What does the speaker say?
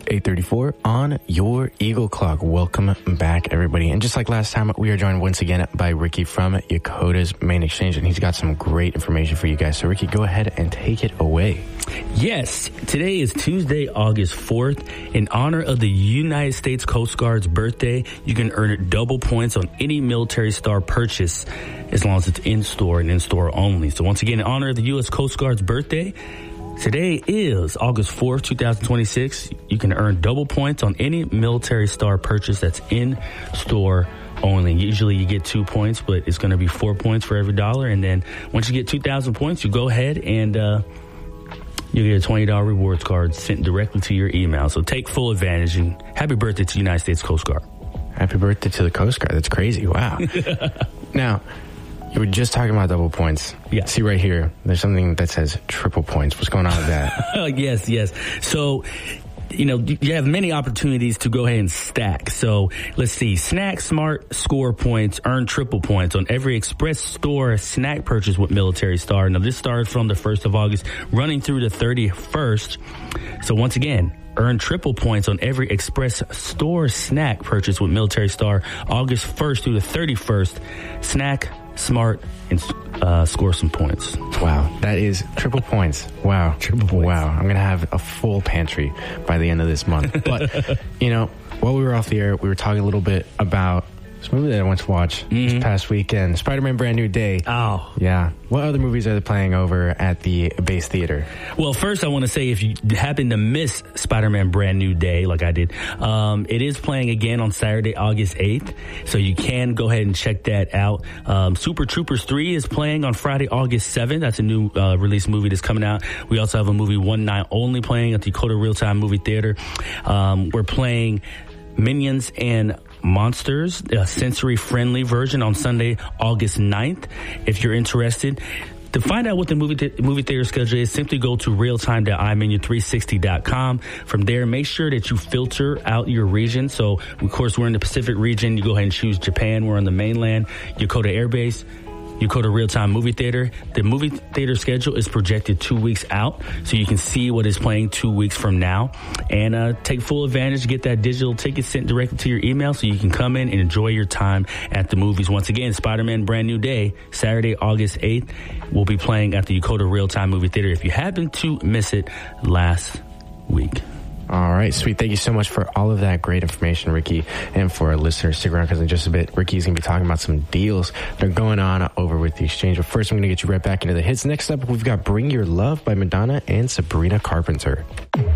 8:34 on your Eagle Clock. Welcome back, everybody. And just like last time, we are joined once again by Ricky from Yokota's Main Exchange, and he's got some great information for you guys. So, Ricky, go ahead and take it away. Yes, today is Tuesday, August 4th. In honor of the United States Coast Guard's birthday, you can earn double points on any Military Star purchase as long as it's in-store and in-store only. So once again, in honor of the U.S. Coast Guard's birthday, today is August 4th, 2026. You can earn double points on any Military Star purchase that's in-store only. Usually you get 2 points, but it's going to be 4 points for every dollar. And then once you get 2,000 points, you go ahead and you get a $20 rewards card sent directly to your email. So take full advantage, and happy birthday to the United States Coast Guard. Happy birthday to the Coast Guard. That's crazy. Wow. Now, you were just talking about double points. Yeah. See right here, there's something that says triple points. What's going on with that? Yes. So, you have many opportunities to go ahead and stack. So let's see. Snack Smart Score points earn triple points on every Express Store snack purchase with Military Star. Now, this started from the 1st of August, running through the 31st. So once again, earn triple points on every Express Store snack purchase with Military Star, August 1st through the 31st. Snack Smart and score some points. Wow, that is triple points. Wow. Triple points. Wow, I'm going to have a full pantry by the end of this month. But, while we were off the air, we were talking a little bit about this movie that I went to watch this past weekend, Spider-Man Brand New Day. Oh. Yeah. What other movies are they playing over at the Base Theater? Well, first I want to say, if you happen to miss Spider-Man Brand New Day, like I did, it is playing again on Saturday, August 8th. So you can go ahead and check that out. Super Troopers 3 is playing on Friday, August 7th. That's a new release movie that's coming out. We also have a movie One Night Only playing at the Dakota Real-Time Movie Theater. We're playing Minions and Monsters, a sensory-friendly version on Sunday, August 9th. If you're interested, to find out what the movie theater schedule is, simply go to realtime.imenu360.com. From there, make sure that you filter out your region. So, of course, we're in the Pacific region. You go ahead and choose Japan. We're on the mainland, Yokota Air Base, Yokota Real-Time Movie Theater. The movie theater schedule is projected 2 weeks out, so you can see what is playing 2 weeks from now. And take full advantage, get that digital ticket sent directly to your email so you can come in and enjoy your time at the movies. Once again, Spider-Man Brand New Day, Saturday, August 8th, will be playing at the Yokota Real-Time Movie Theater if you happen to miss it last week. All right, sweet. Thank you so much for all of that great information, Ricky. And for our listeners, stick around because in just a bit, Ricky's going to be talking about some deals that are going on over with the exchange. But first, I'm going to get you right back into the hits. Next up, we've got Bring Your Love by Madonna and Sabrina Carpenter.